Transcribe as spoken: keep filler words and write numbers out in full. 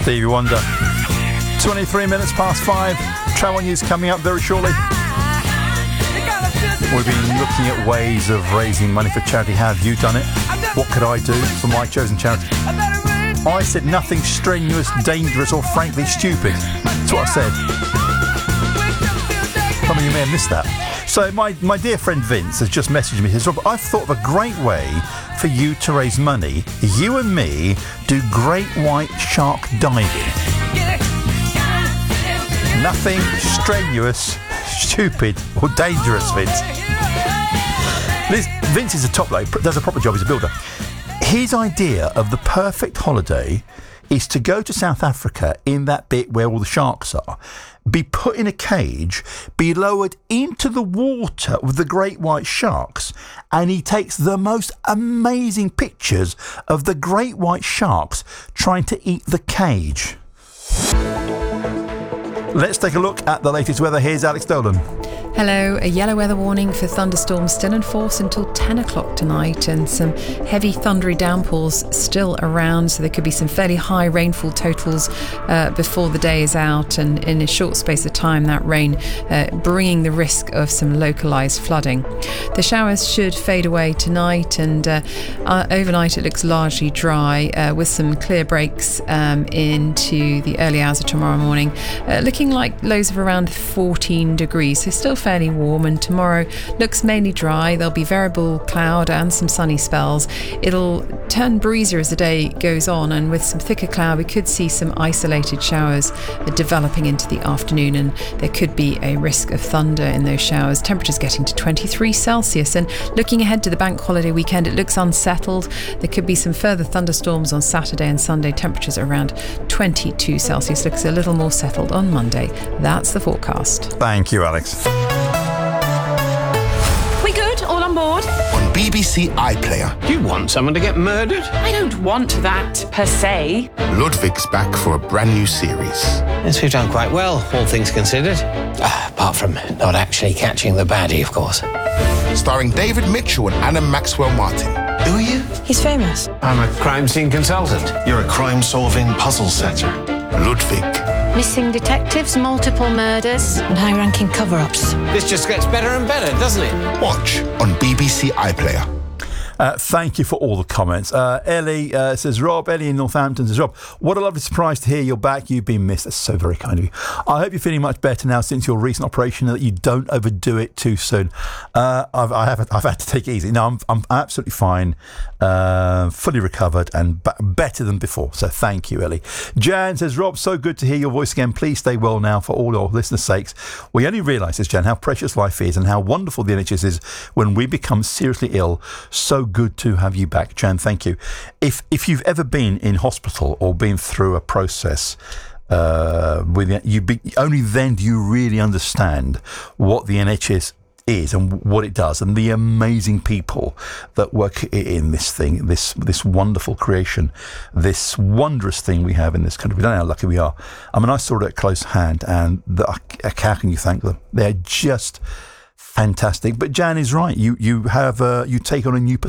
Stevie Wonder. twenty-three minutes past five. Travel news coming up very shortly. We've been looking at ways of raising money for charity. How have you done it? What could I do for my chosen charity? I said nothing strenuous, dangerous, or frankly stupid. That's what I said. Some of you may have missed that. So my, my dear friend Vince has just messaged me. He says, Rob, I've thought of a great way for you to raise money. You and me do great white shark diving. Nothing strenuous, stupid, or dangerous, Vince. This, Vince is a top bloke, does a proper job, he's a builder. His idea of the perfect holiday is to go to South Africa in that bit where all the sharks are, be put in a cage, be lowered into the water with the great white sharks, and he takes the most amazing pictures of the great white sharks trying to eat the cage. Let's take a look at the latest weather. Here's Alex Dolan. Hello, a yellow weather warning for thunderstorms still in force until ten o'clock tonight, and some heavy thundery downpours still around, so there could be some fairly high rainfall totals uh, before the day is out, and in a short space of time that rain uh, bringing the risk of some localised flooding. The showers should fade away tonight, and uh, uh, overnight it looks largely dry uh, with some clear breaks um, into the early hours of tomorrow morning, uh, looking like lows of around fourteen degrees, so still fairly warm. And tomorrow looks mainly dry. There'll be variable cloud and some sunny spells. It'll turn breezier as the day goes on, and with some thicker cloud we could see some isolated showers developing into the afternoon, and there could be a risk of thunder in those showers. Temperatures getting to twenty-three Celsius, and looking ahead to the bank holiday weekend it looks unsettled. There could be some further thunderstorms on Saturday and Sunday. Temperatures around twenty-two Celsius. Looks a little more settled on Monday. That's the forecast. Thank you, Alex. We good? All on board? On B B C iPlayer. Do you want someone to get murdered? I don't want that, per se. Ludwig's back for a brand new series. Yes, we've done quite well, all things considered. Uh, apart from not actually catching the baddie, of course. Starring David Mitchell and Anna Maxwell Martin. Who are you? He's famous. I'm a crime scene consultant. You're a crime-solving puzzle setter. Ludwig. Missing detectives, multiple murders, and high-ranking cover-ups. This just gets better and better, doesn't it? Watch on B B C iPlayer. Uh, thank you for all the comments. Uh, Ellie uh, says, Rob, Ellie in Northampton says, Rob, what a lovely surprise to hear you're back. You've been missed. That's so very kind of you. I hope you're feeling much better now since your recent operation, and that you don't overdo it too soon. Uh, I've, I have, I've had to take it easy. No, I'm, I'm absolutely fine, uh, fully recovered and b- better than before. So thank you, Ellie. Jan says, Rob, so good to hear your voice again. Please stay well now for all your listeners' sakes. We only realise, says Jan, how precious life is and how wonderful the N H S is when we become seriously ill. So good to have you back, Jan. Thank you. If if you've ever been in hospital or been through a process uh, with you, be, only then do you really understand what the N H S is and what it does, and the amazing people that work in this thing, this this wonderful creation, this wondrous thing we have in this country. We don't know how lucky we are. I mean, I saw it at close hand, and the, how can you thank them? They're just fantastic. But Jan is right. You you have uh, you take on a new perspective.